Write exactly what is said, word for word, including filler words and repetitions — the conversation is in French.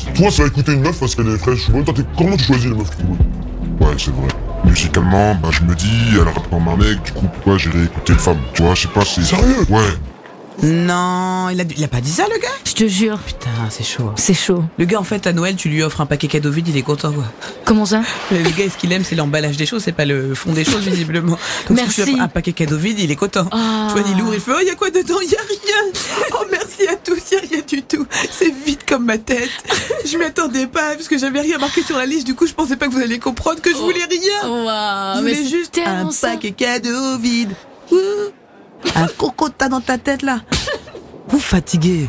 Toi, ça va écouter une meuf parce qu'elle est fraîche. Même toi, t'es- comment tu choisis les meufs qui roulent? Ouais, c'est vrai. Musicalement, bah je me dis, elle rappe comme un mec, du coup pourquoi j'irais écouter une femme? Tu vois, je sais pas si... Sérieux? Ouais. Non, il a, il a pas dit ça, le gars? Je te jure, Putain, c'est chaud. c'est chaud. Le gars, en fait, à Noël, tu lui offres un paquet cadeau vide, il est content, quoi. Comment ça? Mais le gars, ce qu'il aime, c'est l'emballage des choses, c'est pas le fond des choses, visiblement. Donc, si tu Merci. lui offres un paquet cadeau vide, il est content. Ah. Tu vois, il ouvre, il fait, oh, y a quoi dedans? Y a rien. Oh, merci à tous, y a rien du tout. C'est vide comme ma tête. Je m'y attendais pas, parce que j'avais rien marqué sur la liste, du coup, je pensais pas que vous alliez comprendre que je voulais rien. Waouh, Je mais voulais c'est juste tellement un ça. paquet cadeau vide. Ouh. Un cocotta dans ta tête, là. Vous fatiguez.